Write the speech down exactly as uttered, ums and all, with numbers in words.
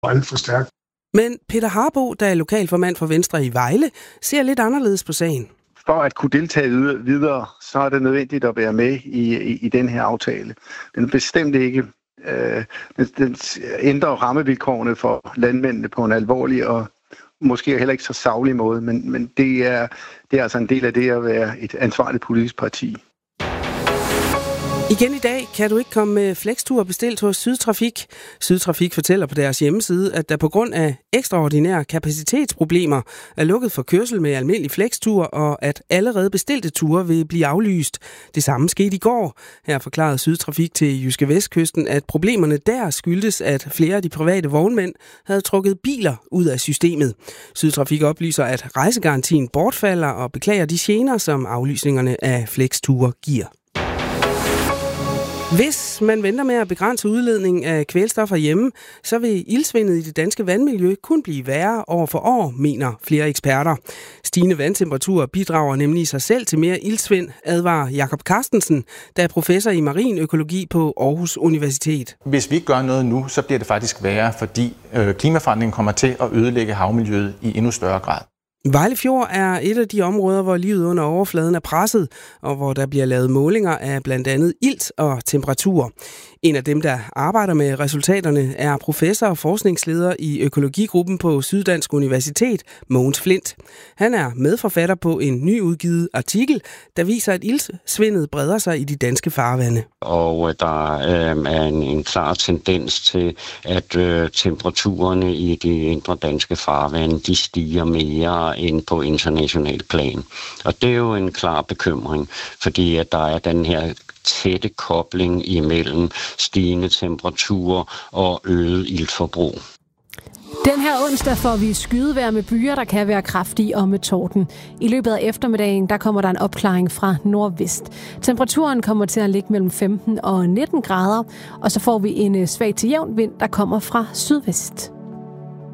alt for stærkt. Men Peter Harbo, der er lokalformand for Venstre i Vejle, ser lidt anderledes på sagen. For at kunne deltage videre, så er det nødvendigt at være med i, i, i den her aftale. Den bestemt ikke øh, den, den ændrer rammevilkårene for landmændene på en alvorlig og måske heller ikke så saglig måde, men, men det, er, det er altså en del af det at være et ansvarligt politisk parti. Igen i dag kan du ikke komme med Flextur bestilt hos Sydtrafik. Sydtrafik fortæller på deres hjemmeside, at der på grund af ekstraordinære kapacitetsproblemer er lukket for kørsel med almindelig Flextur, og at allerede bestilte ture vil blive aflyst. Det samme skete i går. Her forklarede Sydtrafik til Jyske Vestkysten, at problemerne der skyldtes, at flere af de private vognmænd havde trukket biler ud af systemet. Sydtrafik oplyser, at rejsegarantien bortfalder og beklager de gener, som aflysningerne af Flexture giver. Hvis man venter med at begrænse udledning af kvælstoffer hjemme, så vil iltsvindet i det danske vandmiljø kun blive værre år for år, mener flere eksperter. Stigende vandtemperaturer bidrager nemlig i sig selv til mere iltsvind, advarer Jakob Carstensen, der er professor i marin økologi på Aarhus Universitet. Hvis vi ikke gør noget nu, så bliver det faktisk værre, fordi øh, klimaforandringen kommer til at ødelægge havmiljøet i endnu større grad. Vejle Fjord er et af de områder, hvor livet under overfladen er presset, og hvor der bliver lavet målinger af blandt andet ilt og temperatur. En af dem, der arbejder med resultaterne, er professor og forskningsleder i økologigruppen på Syddansk Universitet, Mogens Flint. Han er medforfatter på en nyudgivet artikel, der viser, at iltsvindet breder sig i de danske farvande. Og der øh, er en, en klar tendens til, at øh, temperaturerne i de indre danske farvande, de stiger mere end på international plan. Og det er jo en klar bekymring, fordi at der er den her tætte kobling imellem stigende temperaturer og øget iltforbrug. Den her onsdag får vi skydevejr med byer, der kan være kraftige og med torden. I løbet af eftermiddagen der kommer der en opklaring fra nordvest. Temperaturen kommer til at ligge mellem femten og nitten grader, og så får vi en svag til jævn vind, der kommer fra sydvest.